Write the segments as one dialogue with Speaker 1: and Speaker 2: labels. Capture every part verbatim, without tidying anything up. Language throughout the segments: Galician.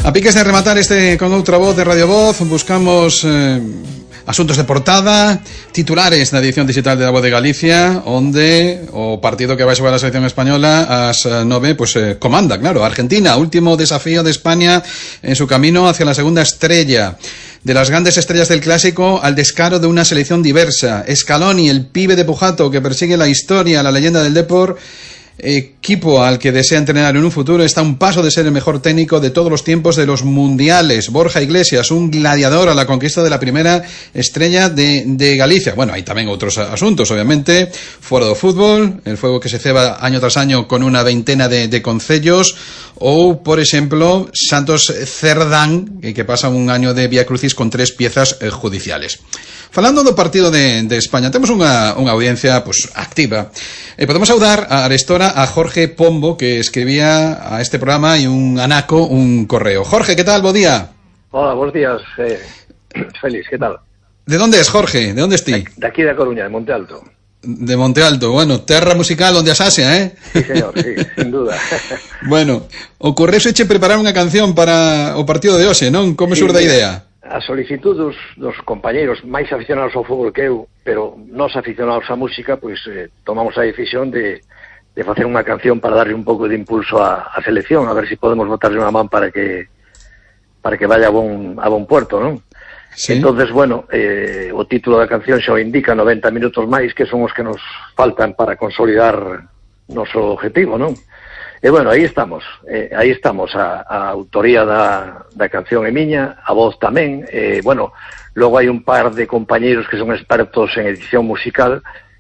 Speaker 1: A piques de rematar este con outra voz de Radio Voz, buscamos eh, asuntos de portada, titulares da edición digital de La Voz de Galicia, onde o partido que vai xogar a selección española ás nove, pues eh, comanda, claro, Argentina, último desafío de España en su camino hacia la segunda estrella. De las grandes estrellas del clásico al descaro de una selección diversa. Scaloni, el pibe de Pujato que persigue la historia, la leyenda del Depor, equipo al que desea entrenar en un futuro, está a un paso de ser el mejor técnico de todos los tiempos de los mundiales. Borja Iglesias, un gladiador a la conquista de la primera estrella de, de Galicia. Bueno, hay también otros asuntos, obviamente. Foro do fútbol, el fuego que se ceba año tras año con una veintena de, de concellos, ou, por exemplo, Santos Cerdán, que pasa un año de Vía Crucis con tres piezas eh, judiciales. Falando do partido de, de España, temos unha, unha audiencia pues, activa. Eh, podemos saudar a Arestora a Jorge Pombo, que escribía a este programa y un anaco, un correo. Jorge, ¿qué tal? Bo día.
Speaker 2: Hola, buenos días, eh, Félix, ¿qué tal?
Speaker 1: ¿De dónde es, Jorge? ¿De dónde estoy?
Speaker 2: De, de aquí de Coruña, de Monte Alto.
Speaker 1: De Monte Alto, bueno, terra musical onde asasia, eh?
Speaker 2: Sí, señor, sí, sin duda.
Speaker 1: Bueno, ocorreuseche preparar unha canción para o partido de hoxe, non? Como sí, surda a idea?
Speaker 2: A solicitud dos, dos compañeiros máis aficionados ao fútbol que eu, pero nos aficionados á música, pois eh, tomamos a decisión de, de facer unha canción para darle un pouco de impulso á, á selección, a ver se si podemos botarle unha man para que para que vaya a bon, a bon puerto, non? Sí. Entonces, bueno, eh, o título da canción xa o indica, noventa minutos máis, que son os que nos faltan para consolidar noso objetivo, non? E bueno, aí estamos, eh, aí estamos, a, a autoría da, da canción é miña, a voz tamén, eh, bueno, logo hai un par de compañeiros que son expertos en edición musical,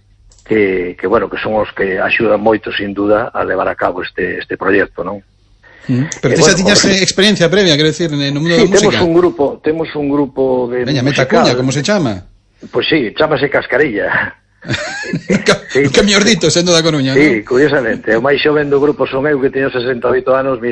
Speaker 2: que, que bueno, que son os que axudan moito, sin duda, a levar a cabo este, este proxecto, non?
Speaker 1: Mm. Pero eh, ti xa bueno, tiñas porque... experiencia previa, quero decir, no mundo
Speaker 2: sí,
Speaker 1: da música.
Speaker 2: Sí, temos un grupo, temos un grupo de
Speaker 1: Veña, meta cuña, como se chama?
Speaker 2: Pois pues sí, chámase Cascarilla.
Speaker 1: Sí, que miordito, sendo da Coruña,
Speaker 2: sí,
Speaker 1: ¿no?
Speaker 2: Curiosamente, o máis xoven do grupo son eu, que teño sesenta e oito anos.